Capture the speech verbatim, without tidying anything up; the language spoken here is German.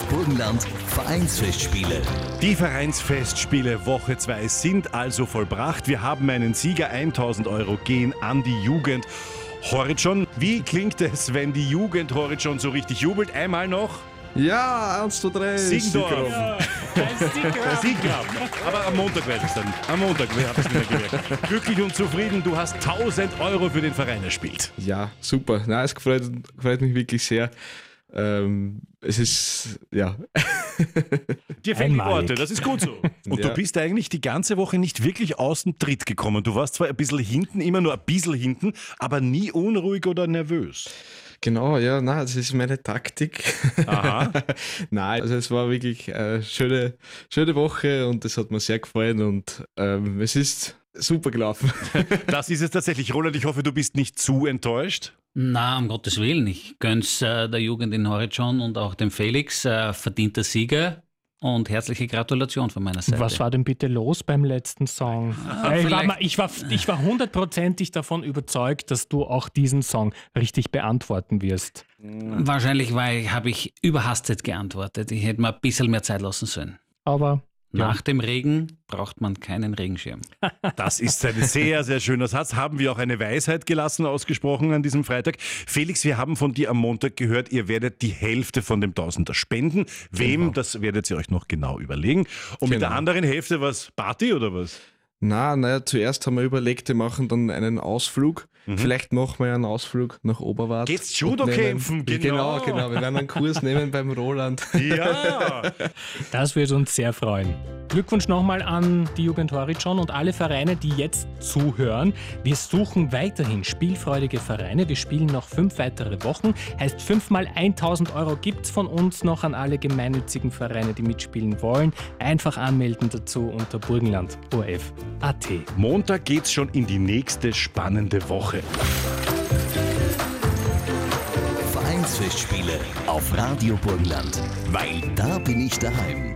Burgenland Vereinsfestspiele. Die Vereinsfestspiele Woche zwei sind also vollbracht. Wir haben einen Sieger, tausend Euro gehen an die Jugend Horizon. Wie klingt es, wenn die Jugend Horizon so richtig jubelt? Einmal noch. Ja, eins, zwei, drei. Siegendorf. Siegerhofen. Der Sieggraben. Aber am Montag weiß ich es dann. Am Montag, wir haben es nicht mehr gemerkt. Glücklich und zufrieden, du hast tausend Euro für den Verein erspielt. Ja, super. Nein, es gefreut, gefreut mich wirklich sehr. Ähm, es ist, ja. Dir fehlen die Einmalig. Worte, das ist gut so. Und Ja. du bist eigentlich die ganze Woche nicht wirklich aus dem Tritt gekommen. Du warst zwar ein bisschen hinten, immer nur ein bisschen hinten, aber nie unruhig oder nervös. Genau, ja, nein, das ist meine Taktik. Aha. Nein, also es war wirklich eine schöne, schöne Woche und das hat mir sehr gefallen und ähm, es ist super gelaufen. Das ist es tatsächlich. Roland, ich hoffe, du bist nicht zu enttäuscht. Na, um Gottes Willen. Ich gönn's äh, der Jugend in Horizon und auch dem Felix. Äh, verdienter Sieger und herzliche Gratulation von meiner Seite. Was war denn bitte los beim letzten Song? Ah, Äh, ich, war, vielleicht- mal- ich, war, ich war hundertprozentig davon überzeugt, dass du auch diesen Song richtig beantworten wirst. Wahrscheinlich habe ich überhastet geantwortet. Ich hätte mir ein bisschen mehr Zeit lassen sollen. Aber ja. Nach dem Regen braucht man keinen Regenschirm. Das ist ein sehr, sehr schöner Satz. Haben wir auch eine Weisheit gelassen, ausgesprochen an diesem Freitag. Felix, wir haben von dir am Montag gehört, ihr werdet die Hälfte von dem Tausender spenden. Wem, Genau. das werdet ihr euch noch genau überlegen. Und mit der Genau. anderen Hälfte was? Party oder was? Na, naja, zuerst haben wir überlegt, wir machen dann einen Ausflug. Vielleicht machen wir einen Ausflug nach Oberwart. Geht's und Judo nehmen- kämpfen? Genau. Genau, genau. Wir werden einen Kurs nehmen beim Roland. Ja! Das würde uns sehr freuen. Glückwunsch nochmal an die Jugend Horizon und alle Vereine, die jetzt zuhören. Wir suchen weiterhin spielfreudige Vereine. Wir spielen noch fünf weitere Wochen. Heißt, fünfmal tausend Euro gibt's von uns noch an alle gemeinnützigen Vereine, die mitspielen wollen. Einfach anmelden dazu unter burgenland punkt o f punkt a t. Montag geht's schon in die nächste spannende Woche. Vereinsfestspiele auf Radio Burgenland. Weil da bin ich daheim.